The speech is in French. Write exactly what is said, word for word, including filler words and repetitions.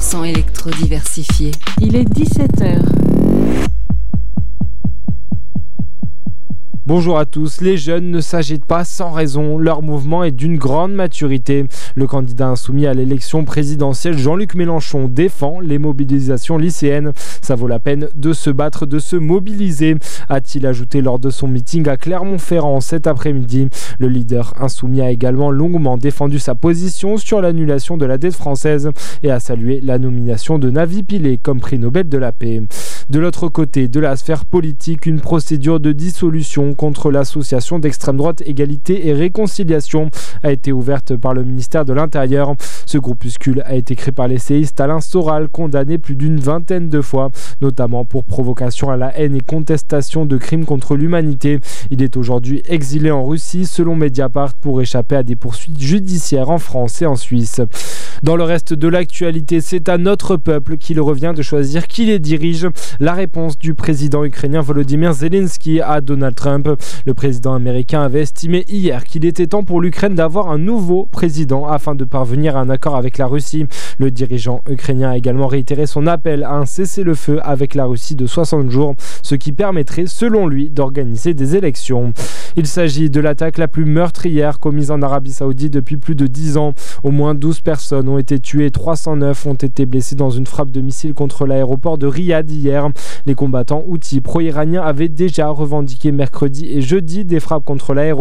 cent électro-diversifié. Il est dix-sept heures. Bonjour à tous, les jeunes ne s'agitent pas sans raison, leur mouvement est d'une grande maturité. Le candidat insoumis à l'élection présidentielle Jean-Luc Mélenchon défend les mobilisations lycéennes. Ça vaut la peine de se battre, de se mobiliser, a-t-il ajouté lors de son meeting à Clermont-Ferrand cet après-midi. Le leader insoumis a également longuement défendu sa position sur l'annulation de la dette française et a salué la nomination de Navi Pillay comme prix Nobel de la paix. De l'autre côté de la sphère politique, une procédure de dissolution contre l'association d'extrême droite Égalité et Réconciliation a été ouverte par le ministère de l'Intérieur. Ce groupuscule a été créé par l'essayiste Alain Soral, condamné plus d'une vingtaine de fois, notamment pour provocation à la haine et contestation de crimes contre l'humanité. Il est aujourd'hui exilé en Russie, selon Mediapart, pour échapper à des poursuites judiciaires en France et en Suisse. Dans le reste de l'actualité, c'est à notre peuple qu'il revient de choisir qui les dirige. La réponse du président ukrainien Volodymyr Zelensky à Donald Trump. Le président américain avait estimé hier qu'il était temps pour l'Ukraine d'avoir un nouveau président afin de parvenir à un accord avec la Russie. Le dirigeant ukrainien a également réitéré son appel à un cessez-le-feu avec la Russie de soixante jours, ce qui permettrait, selon lui, d'organiser des élections. Il s'agit de l'attaque la plus meurtrière commise en Arabie Saoudite depuis plus de dix ans. Au moins douze personnes ont été tuées et trois cent neuf ont été blessées dans une frappe de missile contre l'aéroport de Riyad hier. Les combattants houthis pro-iraniens avaient déjà revendiqué mercredi et jeudi des frappes contre l'aéroport